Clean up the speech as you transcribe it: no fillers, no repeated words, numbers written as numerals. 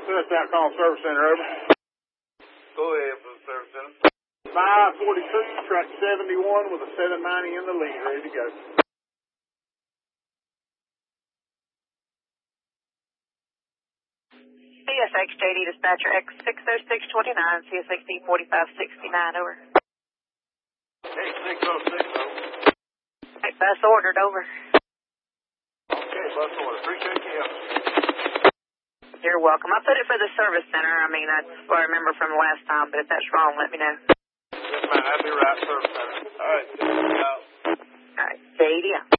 That's out calling service center, over. Go ahead for the service center. 542, track 71 with a 790 in the lead, ready to go. CSX JD dispatcher X60629, CSXD 4569, over. X606, over. Bus ordered, over. Okay, bus order. Appreciate your help. You're welcome. I put it for the service center. I mean, that's what I remember from the last time, but if that's wrong, let me know. Yes, ma'am. That'll be right, service center. All right. All right, JD.